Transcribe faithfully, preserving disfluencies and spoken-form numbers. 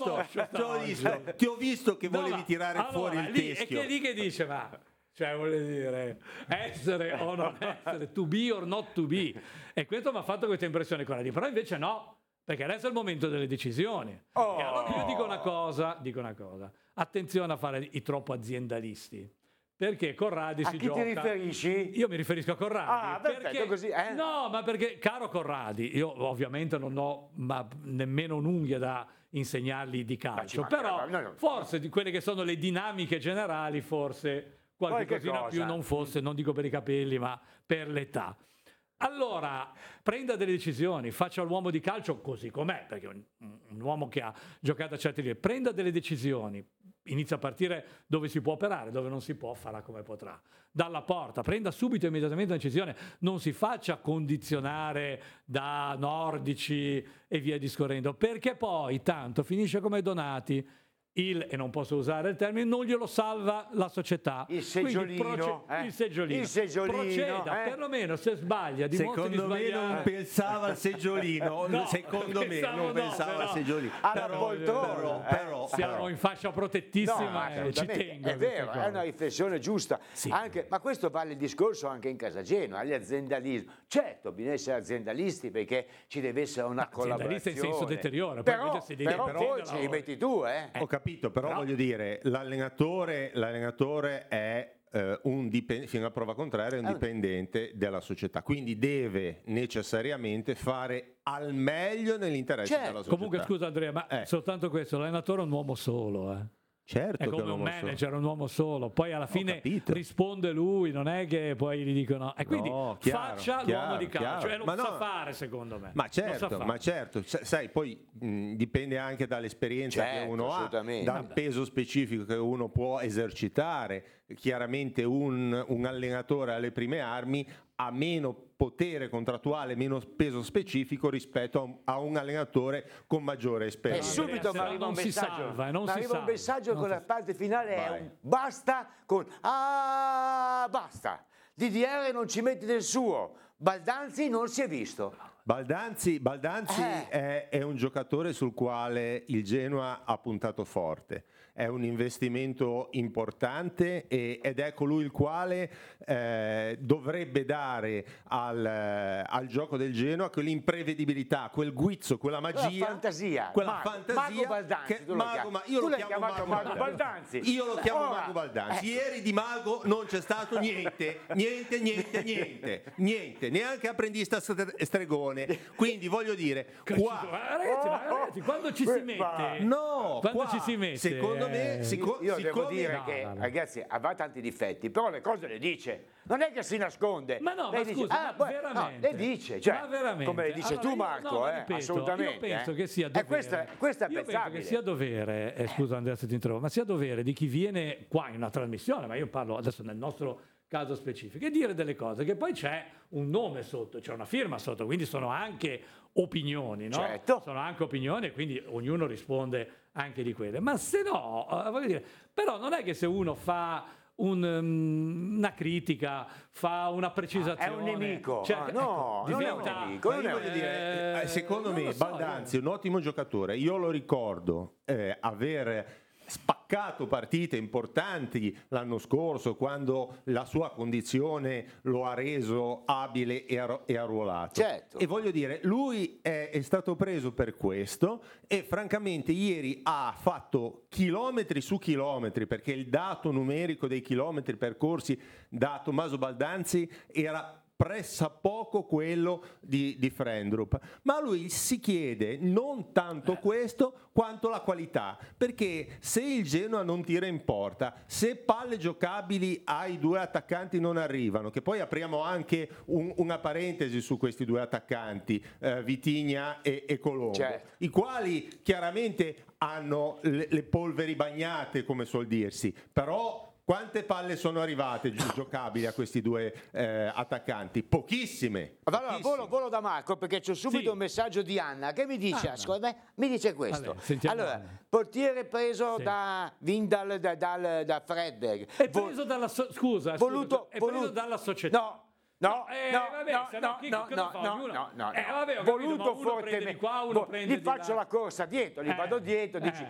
visto, ti ho visto, ti ho visto che No, volevi ma tirare allora, fuori il lì, teschio. E che lì che dice, ma cioè vuole dire essere o non essere, to be or not to be. E questo mi ha fatto questa impressione qua, però invece no, perché adesso è il momento delle decisioni. Oh. E allora io dico una cosa, dico una cosa, attenzione a fare i troppo aziendalisti. Perché Corradi A si chi gioca... ti riferisci? Io mi riferisco a Corradi. Ah, perfetto, perché... così, eh? No, ma perché, caro Corradi, io ovviamente non ho ma nemmeno un'unghia da insegnargli di calcio, manca- però no, no. forse di quelle che sono le dinamiche generali, forse qualche Qualche cosina cosa. più non fosse, non dico per i capelli, ma per l'età. Allora, prenda delle decisioni, faccia l'uomo di calcio così com'è, perché un, un uomo che ha giocato a certi livelli, prenda delle decisioni, inizia a partire dove si può operare, dove non si può farà come potrà. Dalla porta, prenda subito immediatamente una decisione, non si faccia condizionare da nordici e via discorrendo, perché poi tanto finisce come Donati. Il, e non posso usare il termine, non glielo salva la società. Il seggiolino, Quindi proce- eh? il seggiolino. Il seggiolino, Proceda, eh? perlomeno se sbaglia, dimostri di Secondo me sbagliare. non pensava al seggiolino, No, secondo me pensavo non no, pensava però- al seggiolino. Alla Però, poltrona, però, eh? però, Siamo però. in fascia No, protettissima ma e ci assolutamente, tengo. a è queste vero, è cose. una riflessione giusta. Sì. Anche, ma questo vale il discorso anche in casa Genoa, agli aziendalismi. Certo, bisogna essere aziendalisti perché ci deve essere una aziendalista in collaborazione. senso deteriore, poi Però, invece si deve- però però poi della ci li lavoro. metti tu, eh? Ho capito, però, Però- voglio dire, l'allenatore, l'allenatore è eh, un dipendente, fino a prova contraria, è un Eh. dipendente della società, quindi deve necessariamente fare al meglio nell'interesse Certo. della società. Comunque scusa Andrea, ma Eh. soltanto questo, l'allenatore è un uomo solo, eh. Certo È che come è un uomo solo. manager, un uomo solo, poi alla fine capito. risponde lui, non è che poi gli dicono e quindi No, chiaro, faccia chiaro, l'uomo di calcio chiaro. e lo Ma sa no. fare secondo me. Ma Lo sa certo, fare. ma certo, S- sai, poi mh, dipende anche dall'esperienza Certo, che uno ha, assolutamente. dal peso specifico che uno può esercitare. Chiaramente un, un allenatore alle prime armi ha meno potere contrattuale, meno peso specifico rispetto a un, a un allenatore con maggiore E esperienza. subito mi se no arriva non un si messaggio, salva, eh, non mi si arriva un salva, messaggio non con si la parte finale è Vai. un basta con ah basta. D D R non ci metti del suo. Baldanzi non si è visto. Baldanzi, Baldanzi Eh. è, è un giocatore sul quale il Genoa ha puntato forte, è un investimento importante e- ed è colui il quale eh, dovrebbe dare al, eh, al gioco del Genoa quell'imprevedibilità, quel guizzo, quella magia, Quella fantasia. quella Mago, fantasia Mago Baldanzi, che- tu lo Mago, chiami. ma io Tu lo l'hai chiamo chiamato Mago, Mago Baldanzi. Io lo chiamo Ora, Mago Baldanzi. ecco. Ieri di Mago non c'è stato niente, niente, niente, niente, niente, neanche apprendista stregone. Quindi voglio dire, qua Ma ragazzi, ma ragazzi, quando ci si mette no, quando qua, ci si mette secondo me, eh, sico- Io devo siccome- dire no, che no, no. ragazzi avrà tanti difetti, però le cose le dice. Non è che si nasconde. Ma no, Lei ma dice, scusa, ah, ma poi- veramente? no, le dice, cioè, Ma veramente? come le dice Allora, tu io- Marco, no, ma eh, ripeto, assolutamente. Io penso eh. che sia E dovere. questo, è- questo è Io penso apprezzabile. che sia dovere, eh, scusa Andrea se ti interrompo, ma sia dovere di chi viene qua in una trasmissione, ma io parlo adesso nel nostro caso specifico, e dire delle cose che poi c'è un nome sotto, c'è una firma sotto, quindi sono anche opinioni, no? Certo. Sono anche opinioni e quindi ognuno risponde anche di quelle. Ma se no, eh, voglio dire, però non è che se uno fa un, um, una critica, fa una precisazione. È un nemico. cioè, Ah, no, ecco, non è un diventa- nemico, Ma non io è un voglio nemico. dire, eh, secondo non me lo so, Baldanzi è un ottimo giocatore. Io lo ricordo eh, aver spaccato partite importanti l'anno scorso quando la sua condizione lo ha reso abile e, arru- e arruolato. Certo. E voglio dire, lui è, è stato preso per questo e francamente ieri ha fatto chilometri su chilometri, perché il dato numerico dei chilometri percorsi da Tommaso Baldanzi era pressappoco quello di, di Frendrup, ma a lui si chiede non tanto questo quanto la qualità, perché se il Genoa non tira in porta, se palle giocabili ai due attaccanti non arrivano, che poi apriamo anche un- una parentesi su questi due attaccanti, eh, Vitigna e, e Colombo, Certo. i quali chiaramente hanno le, le polveri bagnate, come suol dirsi, però quante palle sono arrivate gi- giocabili a questi due eh, attaccanti? Pochissime. Allora, pochissime. volo, volo da Marco perché c'è subito Sì. un messaggio di Anna che mi dice, Anna. ascolta, beh, mi dice questo. Vabbè, sentiamo allora, Anna. portiere preso Sì. da Vindal, da, dal- da Fredberg. È Vo- preso dalla so- scusa, voluto, scusa, è preso voluto- dalla società. No, no, Eh, no, vabbè, no, se no no, chi- no, cosa no, fa? no, Ognuno- no, no, Eh, no. vabbè, ho capito, ma voluto uno prende fortemente. di qua, uno vo- prende gli di faccio là. la corsa dietro, gli Eh, vado dietro, dici, eh.